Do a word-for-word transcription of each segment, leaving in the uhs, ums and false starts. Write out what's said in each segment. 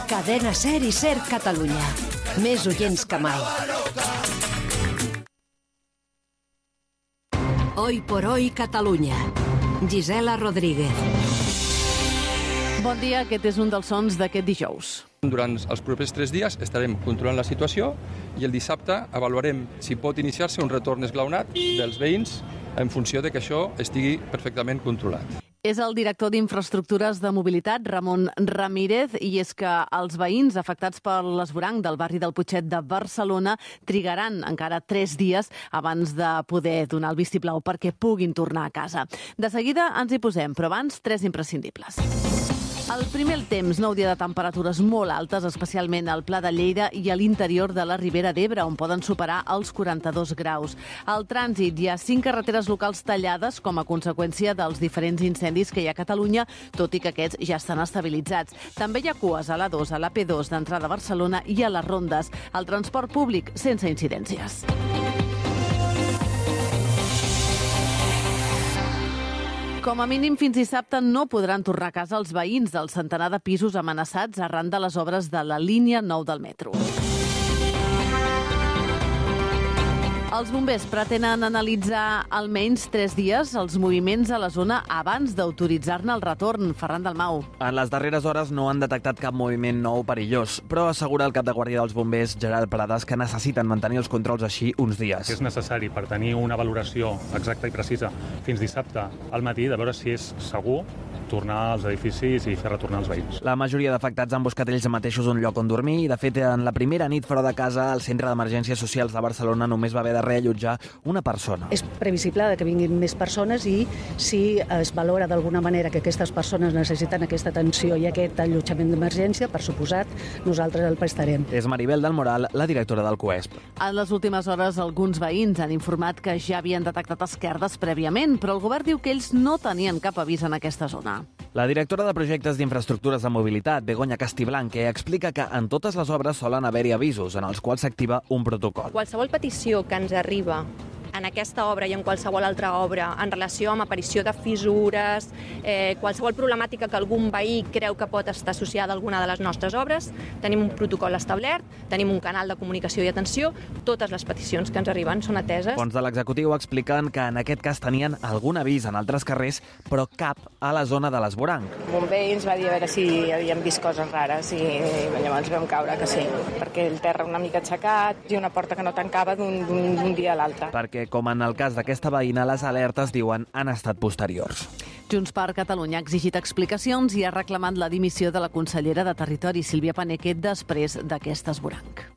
Cadena Ser i Ser Catalunya. Més oients que mai. Hoy por hoy Catalunya. Gisela Rodríguez. Bon dia, aquest és un dels sons d'aquest dijous. Durant els propers tres dies estarem controlant la situació i el dissabte avaluarem si pot iniciar-se un retorn esglaonat dels veïns en funció de que això estigui perfectament controlat. És el director d'Infraestructures de Mobilitat, Ramon Ramírez, i és que els veïns afectats per l'esvoranc del barri del Putxet de Barcelona trigaran encara tres dies abans de poder donar el vistiplau perquè puguin tornar a casa. De seguida ens hi posem, però abans tres imprescindibles. El primer el temps, nou dia de temperatures molt altes, especialment al Pla de Lleida i a l'interior de la Ribera d'Ebre, on poden superar els quaranta-dos graus. Al trànsit hi ha cinc carreteres locals tallades com a conseqüència dels diferents incendis que hi ha a Catalunya, tot i que aquests ja estan estabilitzats. També hi ha cues a l'A dos, a l'A P dos d'entrada a Barcelona i a les rondes. El transport públic sense incidències. Com a mínim, fins dissabte no podran tornar a casa els veïns del centenar de pisos amenaçats arran de les obres de la línia nou del metro. Els bombers pretenen analitzar almenys tres dies els moviments a la zona abans d'autoritzar-ne el retorn. Ferran Dalmau. En les darreres hores no han detectat cap moviment nou perillós, però assegura el cap de guàrdia dels bombers, Gerard Prades, que necessiten mantenir els controls així uns dies. És necessari per tenir una valoració exacta i precisa fins dissabte al matí de veure si és segur tornar als edificis i fer retornar els veïns. La majoria d'afectats han buscat ells mateixos un lloc on dormir i, de fet, en la primera nit fora de casa, al Centre d'Emergències Socials de Barcelona només va haver de reallotjar una persona. És previsible que vinguin més persones i si es valora d'alguna manera que aquestes persones necessiten aquesta atenció i aquest allotjament d'emergència, per suposat, nosaltres el prestarem. És Maribel del Moral, la directora del CUESP. En les últimes hores, alguns veïns han informat que ja havien detectat esquerdes prèviament, però el govern diu que ells no tenien cap avís en aquesta zona. La directora de projectes d'infraestructures de mobilitat, Begoña Castiblanque, explica que en totes les obres solen haver-hi avisos en els quals s'activa un protocol. Qualsevol petició que ens arriba en aquesta obra i en qualsevol altra obra en relació amb aparició de fissures, eh, qualsevol problemàtica que algun veí creu que pot estar associada a alguna de les nostres obres, tenim un protocol establert, tenim un canal de comunicació i atenció, totes les peticions que ens arriben són ateses. Fons de l'executiu expliquen que en aquest cas tenien algun avís en altres carrers, però cap a la zona de l'esvoranc. Un veí ens va dir a veure si havien vist coses rares i llavors vam caure que sí, perquè el terra una mica aixecat i una porta que no tancava d'un dia a l'altre. Perquè, com en el cas d'aquesta veïna, les alertes, diuen, han estat posteriors. Junts per Catalunya ha exigit explicacions i ha reclamat la dimissió de la consellera de Territori, Sílvia Paneque, després d'aquest esvoranc.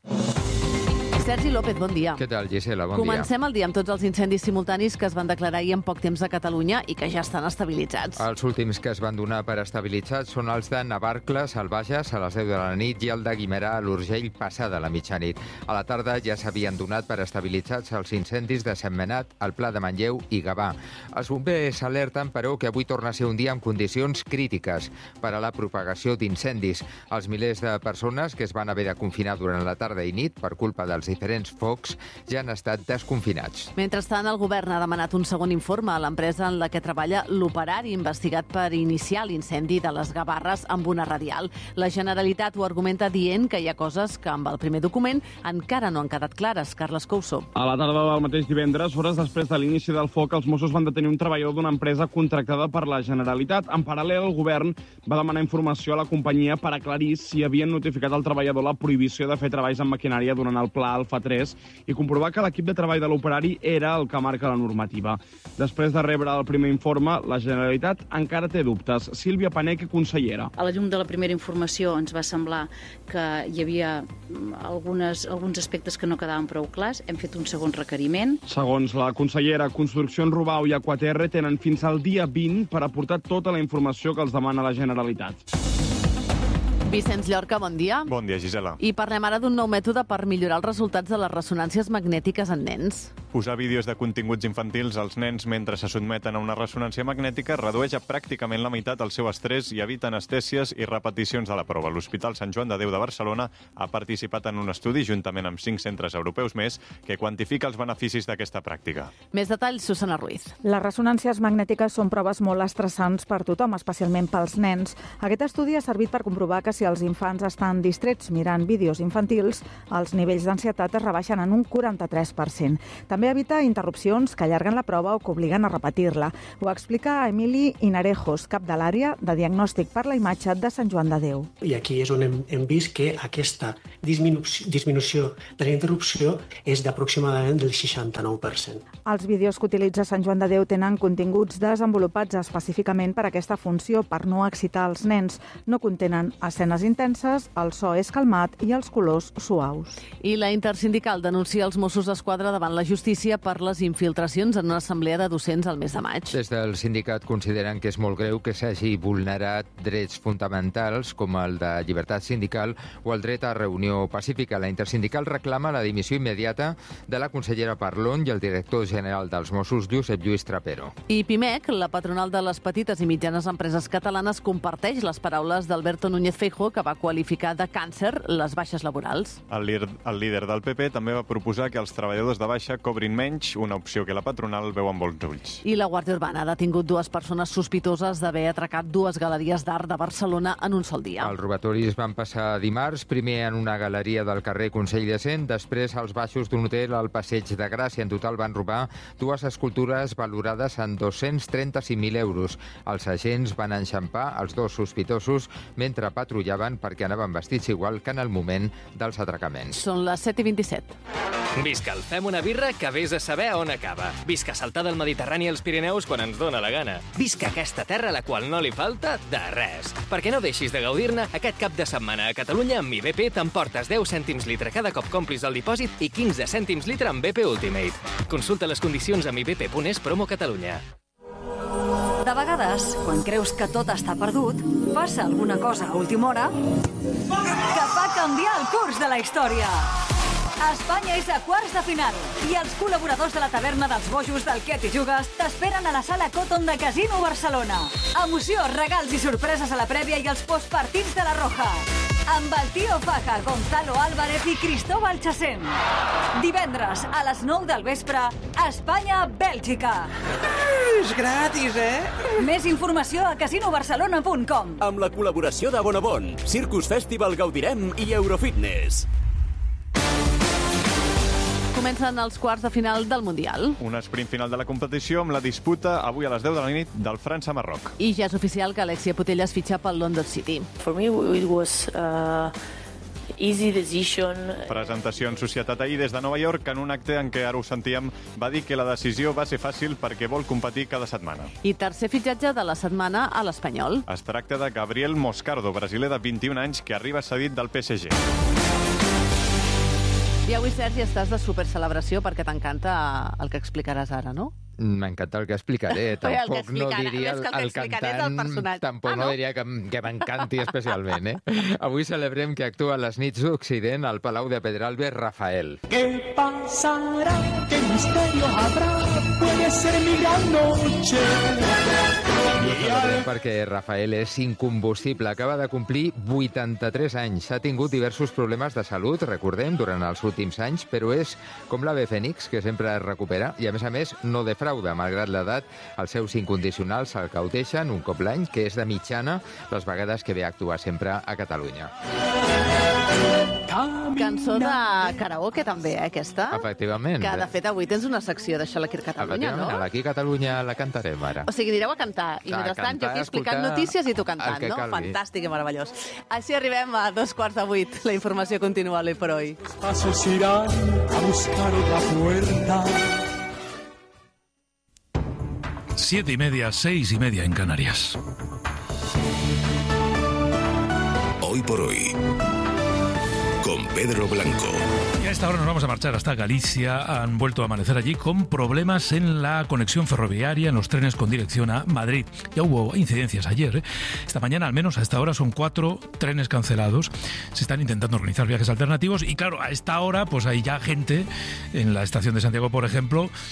Sergi López, bon dia. Què tal, Gisela? Bon Comencem dia. el dia amb tots els incendis simultanis que es van declarar ahir en poc temps a Catalunya i que ja estan estabilitzats. Els últims que es van donar per estabilitzats són els de Navarcles, al Bages, a les deu de la nit, i el de Guimerà, a l'Urgell, passada la mitjanit. A la tarda ja s'havien donat per estabilitzats els incendis de Sentmenat, el Pla de Manlleu i Gavà. Els bombers alerten, però, que avui torna a ser un dia amb condicions crítiques per a la propagació d'incendis. Els milers de persones que es van haver de confinar durant la tarda i nit per culpa dels diferents focs ja han estat desconfinats. Mentrestant, el govern ha demanat un segon informe a l'empresa en la que treballa l'operari investigat per iniciar l'incendi de les Gavarres amb una radial. La Generalitat ho argumenta dient que hi ha coses que amb el primer document encara no han quedat clares. Carles Couso. A la tarda del mateix divendres, hores després de l'inici del foc, els Mossos van detenir un treballador d'una empresa contractada per la Generalitat. En paral·lel, el govern va demanar informació a la companyia per aclarir si havien notificat al treballador la prohibició de fer treballs amb maquinària durant el pla Alfa tres i comprovar que l'equip de treball de l'operari era el que marca la normativa. Després de rebre el primer informe, la Generalitat encara té dubtes. Sílvia Paneque, consellera. A la llum de la primera informació ens va semblar que hi havia algunes, alguns aspectes que no quedaven prou clars. Hem fet un segon requeriment. Segons la consellera, Construcció Rubau i Aquaterra tenen fins al dia vint per aportar tota la informació que els demana la Generalitat. Vicenç Llorca, bon dia. Bon dia, Gisela. I parlem ara d'un nou mètode per millorar els resultats de les ressonàncies magnètiques en nens. Posar vídeos de continguts infantils als nens mentre se sotmeten a una ressonància magnètica redueix a pràcticament la meitat el seu estrès i evita anestèsies i repeticions de la prova. L'Hospital Sant Joan de Déu de Barcelona ha participat en un estudi, juntament amb cinc centres europeus més, que quantifica els beneficis d'aquesta pràctica. Més detalls, Susana Ruiz. Les ressonàncies magnètiques són proves molt estressants per tothom, especialment pels nens. Aquest estudi ha servit per comprovar que si si els infants estan distrets mirant vídeos infantils, els nivells d'ansietat es rebaixen en un quaranta-tres per cent. També evita interrupcions que allarguen la prova o que obliguen a repetir-la. Ho explica Emili Inarejos, cap de l'àrea de diagnòstic per la imatge de Sant Joan de Déu. I aquí és on hem, hem vist que aquesta disminució, disminució de la interrupció és d'aproximadament del seixanta-nou per cent. Els vídeos que utilitza Sant Joan de Déu tenen continguts desenvolupats específicament per aquesta funció, per no excitar els nens. No contenen escenes intenses, el so és calmat i els colors suaus. I la Intersindical denuncia els Mossos d'Esquadra davant la justícia per les infiltracions en una assemblea de docents al mes de maig. Des del sindicat consideren que és molt greu que s'hagi vulnerat drets fonamentals com el de llibertat sindical o el dret a reunió pacífica. La Intersindical reclama la dimissió immediata de la consellera Parlon i el director general dels Mossos, Josep Lluís Trapero. I Pimec, la patronal de les petites i mitjanes empreses catalanes, comparteix les paraules d'Alberto Núñez Feijóo, que va qualificar de càncer les baixes laborals. El líder, el líder del P P també va proposar que els treballadors de baixa cobrin menys, una opció que la patronal veu amb bons ulls. I la Guàrdia Urbana ha detingut dues persones sospitoses d'haver atracat dues galeries d'art de Barcelona en un sol dia. Els robatoris van passar dimarts, primer en una galeria del carrer Consell de Cent, després als baixos d'un hotel al Passeig de Gràcia. En total van robar dues escultures valorades en dos-cents trenta-cinc mil euros. Els agents van enxampar els dos sospitosos mentre patrullaven perquè anaven vestits igual que en el moment dels atracaments. Són les set i vint-i-set. Visca el Fem una birra que vés a saber on acaba. Visca saltar del Mediterrani als Pirineus quan ens dóna la gana. Visca aquesta terra a la qual no li falta de res. Perquè no deixis de gaudir-ne, aquest cap de setmana a Catalunya amb mi B P t'emportes deu cèntims litre cada cop complis el dipòsit i quinze cèntims litre amb B P Ultimate. Consulta les condicions a mi b p punt es promo Catalunya. De vegades, quan creus que tot està perdut, passa alguna cosa a última hora que fa canviar el curs de la història. Espanya és a quarts de final i els col·laboradors de la taverna dels bojos del Què t'hi jugues t'esperen a la sala Cotton de Casino Barcelona. Emoció, regals i sorpreses a la prèvia i els postpartits de la Roja. Amb el Tio Faja, Gonzalo Álvarez i Cristóbal Chasén. Divendres a les nou del vespre, Espanya-Bèlgica. És gratis, eh? Més informació a casino barcelona punt com. Amb la col·laboració de Bonobon, Circus Festival Gaudirem i Eurofitness. Comencen els quarts de final del Mundial. Un sprint final de la competició amb la disputa avui a les deu de la nit del França-Marroc. I ja és oficial que Alexia Putellas fitxa pel London City. For me it was uh, easy decision. Presentació en societat ahir des de Nova York en un acte en què, ara ho sentíem, va dir que la decisió va ser fàcil perquè vol competir cada setmana. I tercer fitxatge de la setmana a l'Espanyol. Es tracta de Gabriel Moscardo, brasiler de vint-i-un anys, que arriba cedit del P S G. I avui, Sergi, estàs de supercelebració perquè t'encanta el que explicaràs ara, no? M'encanta el que explicaré. Tampoc que no diria el, el, el cantant, el tampoc ah, no? no diria que, que m'encanti especialment. Eh? Avui celebrem que actua a les nits d'Occident al Palau de Pedralbes Rafael. ¿Qué pasará? ¿Qué misterio habrá? Puede ser mi gran noche. Perquè Rafael és incombustible. Acaba de complir vuitanta-tres anys. Ha tingut diversos problemes de salut, recordem, durant els últims anys, però és com l'ave fènix, que sempre es recupera i, a més a més, no defrauda. Malgrat l'edat, els seus incondicionals se'l cauteixen un cop l'any, que és de mitjana les vegades que ve a actuar sempre a Catalunya. Cançó de karaoke, també, eh, aquesta? Efectivament. Que, de fet, avui tens una secció d'Això aquí a Catalunya, no? Aquí a Catalunya la cantarem, ara. O sigui, anireu a cantar. I mentrestant, jo aquí explicant notícies i tu cantant, no? Fantàstic i meravellós. Així arribem a dos quarts de vuit. La informació continua a l'Hoy por Hoy. Pasos irán a buscar otra puerta. Siete y media, seis y media en Canarias. Hoy por Hoy, con Pedro Blanco. Y a esta hora nos vamos a marchar hasta Galicia. Han vuelto a amanecer allí con problemas en la conexión ferroviaria, en los trenes con dirección a Madrid. Ya hubo incidencias ayer, ¿eh? Esta mañana, al menos a esta hora, son cuatro trenes cancelados. Se están intentando organizar viajes alternativos y, claro, a esta hora pues hay ya gente en la estación de Santiago, por ejemplo,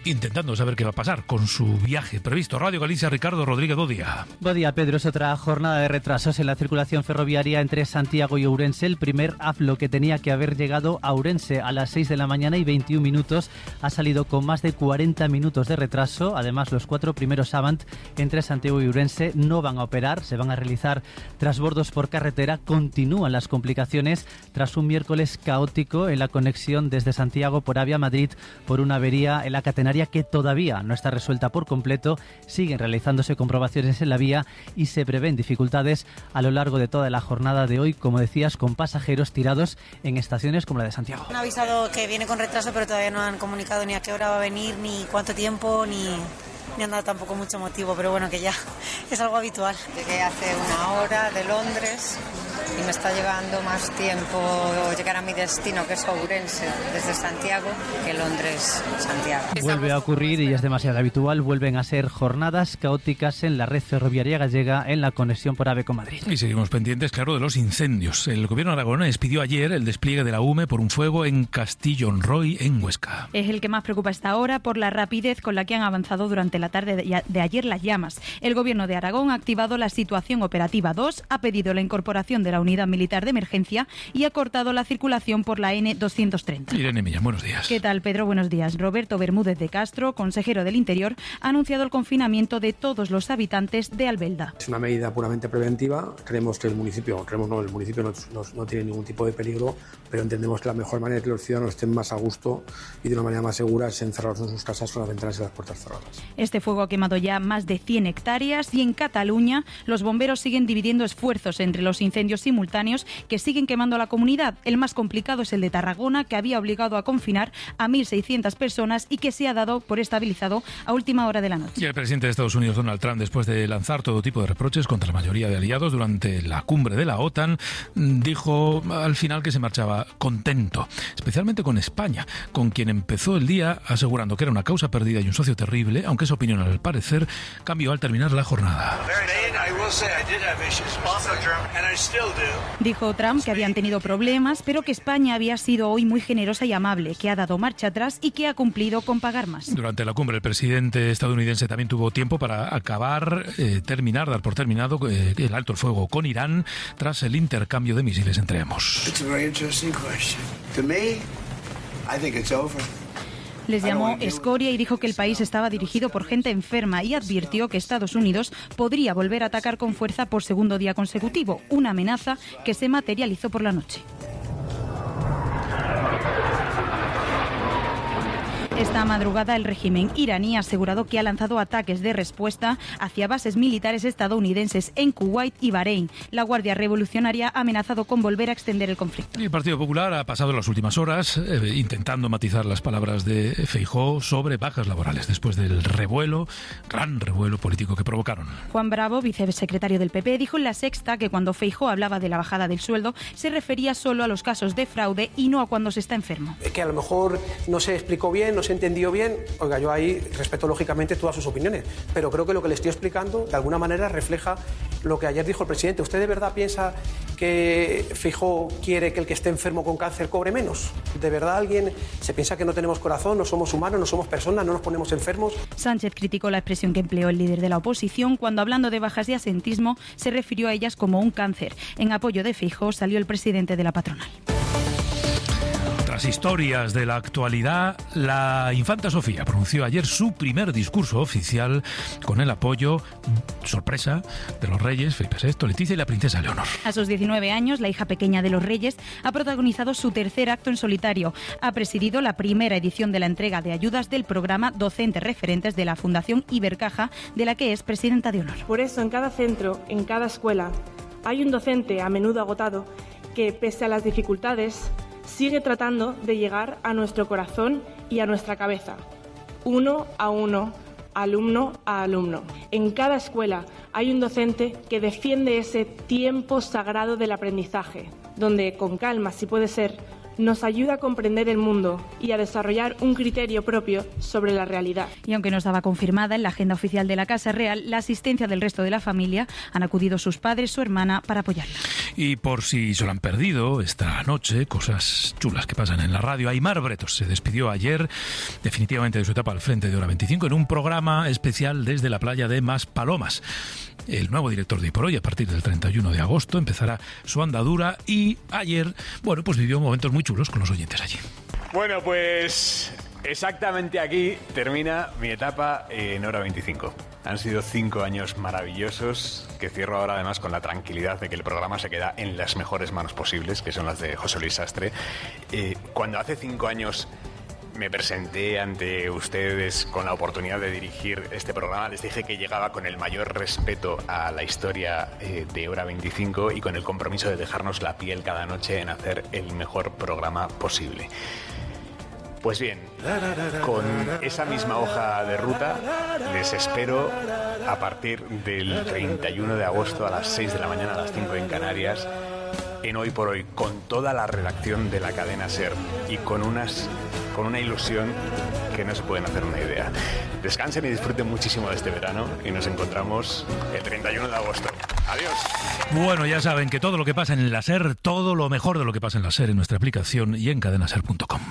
intentando saber qué va a pasar con su viaje previsto. Radio Galicia, Ricardo Rodríguez, buen día. Buen día, Pedro. Es otra jornada de retrasos en la circulación ferroviaria entre Santiago y Ourense. El primer AFLO, que tenía que haber llegado a Ourense a las seis de la mañana y veintiún minutos, ha salido con más de cuarenta minutos de retraso. Además, los cuatro primeros Avant entre Santiago y Ourense no van a operar, se van a realizar trasbordos por carretera. Continúan las complicaciones tras un miércoles caótico en la conexión desde Santiago por Avia Madrid por una avería en la catenaria que todavía no está resuelta por completo. Siguen realizándose comprobaciones en la vía y se prevén dificultades a lo largo de toda la jornada de hoy, como decías, con pasajeros tirados en estaciones como la de Santiago. Han avisado que viene con retraso, pero todavía no han comunicado ni a qué hora va a venir, ni cuánto tiempo, ni... ni han dado tampoco mucho motivo, pero bueno, que ya es algo habitual. Llegué hace una hora de Londres y me está llevando más tiempo llegar a mi destino, que es Ourense, desde Santiago, que Londres-Santiago. Vuelve a ocurrir y es demasiado habitual. Vuelven a ser jornadas caóticas en la red ferroviaria gallega en la conexión por AVE con Madrid. Y seguimos pendientes, claro, de los incendios. El gobierno aragonés pidió ayer el despliegue de la U M E por un fuego en Castillon-Roy, en Huesca. Es el que más preocupa hasta ahora por la rapidez con la que han avanzado durante la tarde de ayer las llamas. El gobierno de Aragón ha activado la situación operativa dos, ha pedido la incorporación de la unidad militar de emergencia y ha cortado la circulación por la N doscientos treinta. Irene Millán, buenos días. ¿Qué tal, Pedro? Buenos días. Roberto Bermúdez de Castro, consejero del Interior, ha anunciado el confinamiento de todos los habitantes de Albelda. Es una medida puramente preventiva. Creemos que el municipio, creemos no, el municipio no, no, no tiene ningún tipo de peligro, pero entendemos que la mejor manera de que los ciudadanos estén más a gusto y de una manera más segura es encerrarlos en sus casas con las ventanas y las puertas cerradas. Este fuego ha quemado ya más de cien hectáreas y en Cataluña los bomberos siguen dividiendo esfuerzos entre los incendios simultáneos que siguen quemando la comunidad. El más complicado es el de Tarragona, que había obligado a confinar a mil seiscientas personas y que se ha dado por estabilizado a última hora de la noche. Y el presidente de Estados Unidos, Donald Trump, después de lanzar todo tipo de reproches contra la mayoría de aliados durante la cumbre de la OTAN, dijo al final que se marchaba contento, especialmente con España, con quien empezó el día asegurando que era una causa perdida y un socio terrible, aunque su opinión al parecer cambió al terminar la jornada. Dijo Trump que habían tenido problemas, pero que España había sido hoy muy generosa y amable, que ha dado marcha atrás y que ha cumplido con pagar más. Durante la cumbre, el presidente estadounidense también tuvo tiempo para acabar, eh, terminar, dar por terminado eh, el alto el fuego con Irán tras el intercambio de misiles entre ambos. Les llamó escoria y dijo que el país estaba dirigido por gente enferma y advirtió que Estados Unidos podría volver a atacar con fuerza por segundo día consecutivo, una amenaza que se materializó por la noche. Esta madrugada el régimen iraní ha asegurado que ha lanzado ataques de respuesta hacia bases militares estadounidenses en Kuwait y Bahrein. La Guardia Revolucionaria ha amenazado con volver a extender el conflicto. Y el Partido Popular ha pasado las últimas horas eh, intentando matizar las palabras de Feijóo sobre bajas laborales después del revuelo, gran revuelo político que provocaron. Juan Bravo, vicesecretario del P P, dijo en La Sexta que cuando Feijóo hablaba de la bajada del sueldo se refería solo a los casos de fraude y no a cuando se está enfermo. Es que a lo mejor no se explicó bien, no se entendió bien. Oiga, yo ahí respeto lógicamente todas sus opiniones, pero creo que lo que le estoy explicando de alguna manera refleja lo que ayer dijo el presidente. ¿Usted de verdad piensa que Feijóo quiere que el que esté enfermo con cáncer cobre menos? ¿De verdad alguien se piensa que no tenemos corazón, no somos humanos, no somos personas, no nos ponemos enfermos? Sánchez criticó la expresión que empleó el líder de la oposición cuando, hablando de bajas de asentismo, se refirió a ellas como un cáncer. En apoyo de Feijóo salió el presidente de la patronal. Las historias de la actualidad, la infanta Sofía pronunció ayer su primer discurso oficial con el apoyo, sorpresa, de los reyes Felipe sexto, Leticia y la princesa Leonor. A sus diecinueve años, la hija pequeña de los reyes ha protagonizado su tercer acto en solitario. Ha presidido la primera edición de la entrega de ayudas del programa Docentes Referentes de la Fundación Ibercaja, de la que es presidenta de honor. Por eso, en cada centro, en cada escuela, hay un docente a menudo agotado que, pese a las dificultades, sigue tratando de llegar a nuestro corazón y a nuestra cabeza, uno a uno, alumno a alumno. En cada escuela hay un docente que defiende ese tiempo sagrado del aprendizaje, donde, con calma, si puede ser, nos ayuda a comprender el mundo y a desarrollar un criterio propio sobre la realidad. Y aunque no estaba confirmada en la agenda oficial de la Casa Real, la asistencia del resto de la familia han acudido sus padres, su hermana, para apoyarla. Y por si se lo han perdido esta noche, cosas chulas que pasan en la radio, Aimar Bretos se despidió ayer definitivamente de su etapa al frente de Hora veinticinco en un programa especial desde la playa de Maspalomas. El nuevo director de Hoy por Hoy, a partir del treinta y uno de agosto, empezará su andadura y ayer, bueno, pues vivió momentos muy chulos con los oyentes allí. Bueno, pues exactamente aquí termina mi etapa en Hora veinticinco. Han sido cinco años maravillosos que cierro ahora además con la tranquilidad de que el programa se queda en las mejores manos posibles, que son las de José Luis Sastre. Eh, cuando hace cinco años me presenté ante ustedes con la oportunidad de dirigir este programa, les dije que llegaba con el mayor respeto a la historia eh, de Hora veinticinco y con el compromiso de dejarnos la piel cada noche en hacer el mejor programa posible. Pues bien, con esa misma hoja de ruta les espero a partir del treinta y uno de agosto a las seis de la mañana, a las cinco en Canarias, en Hoy por Hoy, con toda la redacción de la cadena SER y con, unas, con una ilusión que no se pueden hacer una idea. Descansen y disfruten muchísimo de este verano y nos encontramos el treinta y uno de agosto. Adiós. Bueno, ya saben que todo lo que pasa en la SER, todo lo mejor de lo que pasa en la SER en nuestra aplicación y en cadena ser punto com.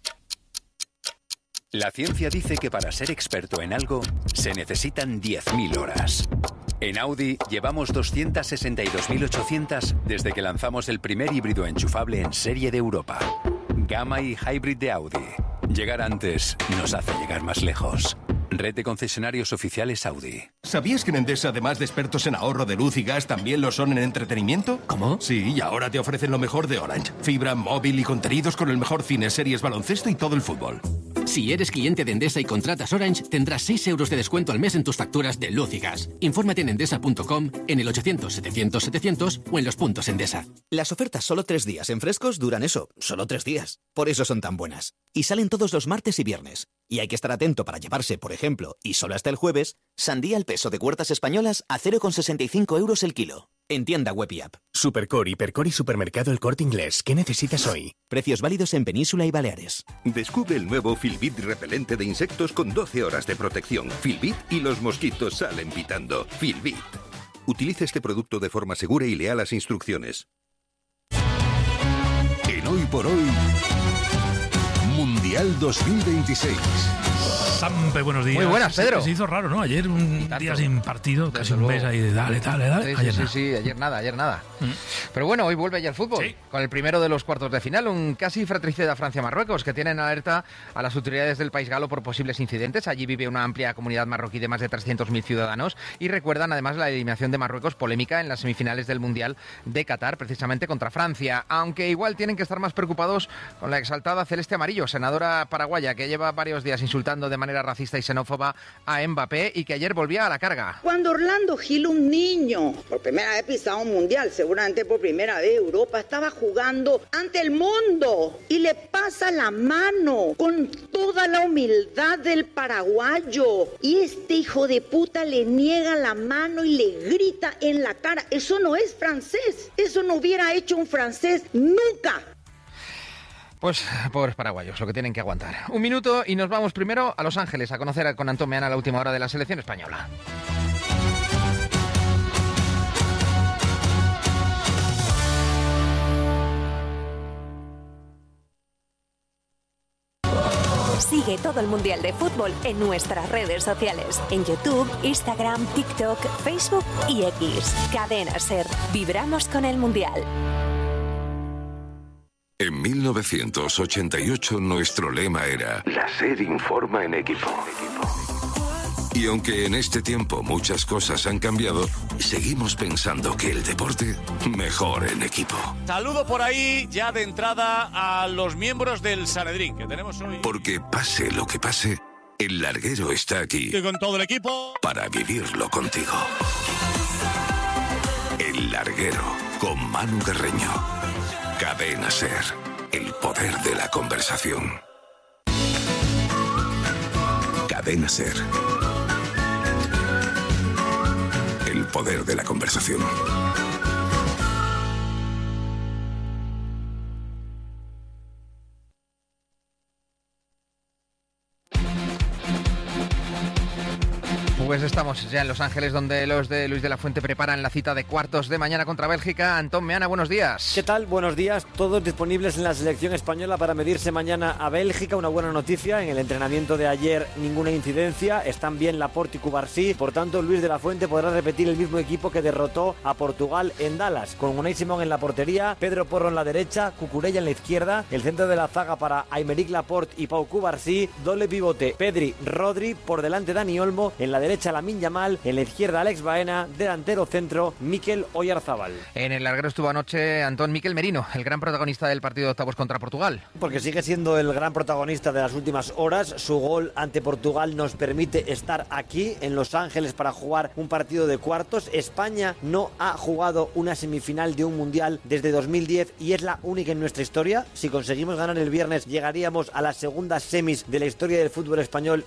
La ciencia dice que para ser experto en algo se necesitan diez mil horas. En Audi llevamos doscientas sesenta y dos mil ochocientas desde que lanzamos el primer híbrido enchufable en serie de Europa. Gamma y Hybrid de Audi. Llegar antes nos hace llegar más lejos. Red de concesionarios oficiales Audi. ¿Sabías que en Endesa, además de expertos en ahorro de luz y gas, también lo son en entretenimiento? ¿Cómo? Sí, y ahora te ofrecen lo mejor de Orange. Fibra, móvil y contenidos con el mejor cine, series, baloncesto y todo el fútbol. Si eres cliente de Endesa y contratas Orange, tendrás seis euros de descuento al mes en tus facturas de luz y gas. Infórmate en endesa punto com, en el ochocientos setecientos setecientos o en los puntos Endesa. Las ofertas solo tres días en Frescos duran eso, solo tres días. Por eso son tan buenas. Y salen todos los martes y viernes. Y hay que estar atento para llevarse, por ejemplo, y solo hasta el jueves, sandía al peso de Huertas Españolas a cero coma sesenta y cinco euros el kilo. En tienda web y app. Supercor, Hipercor y Supermercado El Corte Inglés. ¿Qué necesitas hoy? Precios válidos en Península y Baleares. Descubre el nuevo Filbit repelente de insectos con doce horas de protección. Filbit y los mosquitos salen pitando. Filbit. Utiliza este producto de forma segura y lea las instrucciones. En Hoy por Hoy, Mundial dos mil veintiséis. Sampe, buenos días. Muy buenas, Pedro. Se, se hizo raro, ¿no? Ayer un día sin partido, casi un mes ahí de dale, dale, dale. Sí, ayer sí, nada. sí, sí, ayer nada, ayer nada. Mm. Pero bueno, hoy vuelve ya el fútbol, sí. Con el primero de los cuartos de final, un casi fratricida Francia-Marruecos, que tienen alerta a las autoridades del país galo por posibles incidentes. Allí vive una amplia comunidad marroquí de más de trescientos mil ciudadanos y recuerdan además la eliminación de Marruecos polémica en las semifinales del Mundial de Qatar, precisamente contra Francia. Aunque igual tienen que estar más preocupados con la exaltada Celeste Amarillo, senadora paraguaya, que lleva varios días insultando de manera racista y xenófoba a Mbappé y que ayer volvía a la carga. Cuando Orlando Gil, un niño, por primera vez pisaba un mundial, seguramente por primera vez Europa, estaba jugando ante el mundo y le pasa la mano con toda la humildad del paraguayo y este hijo de puta le niega la mano y le grita en la cara. Eso no es francés, eso no hubiera hecho un francés nunca. Pues pobres paraguayos, lo que tienen que aguantar. Un minuto y nos vamos primero a Los Ángeles a conocer con Antón Meana la última hora de la selección española. Sigue todo el Mundial de Fútbol en nuestras redes sociales. En YouTube, Instagram, TikTok, Facebook y X. Cadena SER. Vibramos con el Mundial. En mil novecientos ochenta y ocho nuestro lema era La SER informa en equipo. Y aunque en este tiempo muchas cosas han cambiado, seguimos pensando que el deporte mejor en equipo. Saludo por ahí ya de entrada a los miembros del Sanedrín que tenemos hoy. Porque pase lo que pase, el larguero está aquí. Y con todo el equipo. Para vivirlo contigo. El larguero con Manu Carreño. Cadena SER, el poder de la conversación. Cadena SER, el poder de la conversación. Pues estamos ya en Los Ángeles, donde los de Luis de la Fuente preparan la cita de cuartos de mañana contra Bélgica. Antón Meana, buenos días. ¿Qué tal? Buenos días. Todos disponibles en la selección española para medirse mañana a Bélgica. Una buena noticia. En el entrenamiento de ayer ninguna incidencia. Están bien Laporte y Cubarsí. Por tanto, Luis de la Fuente podrá repetir el mismo equipo que derrotó a Portugal en Dallas. Con Unai Simón en la portería, Pedro Porro en la derecha, Cucurella en la izquierda. El centro de la zaga para Aymeric Laporte y Pau Cubarsí. Doble pivote Pedri, Rodri. Por delante Dani Olmo. En la derecha Lamine Yamal. En la izquierda Alex Baena. Delantero centro Mikel Oyarzábal. En el larguero estuvo anoche Antón Mikel Merino, el gran protagonista del partido de octavos contra Portugal. Porque sigue siendo el gran protagonista de las últimas horas. Su gol ante Portugal nos permite estar aquí en Los Ángeles para jugar un partido de cuartos. España no ha jugado una semifinal de un mundial desde dos mil diez y es la única en nuestra historia. Si conseguimos ganar el viernes, llegaríamos a las segundas semis de la historia del fútbol español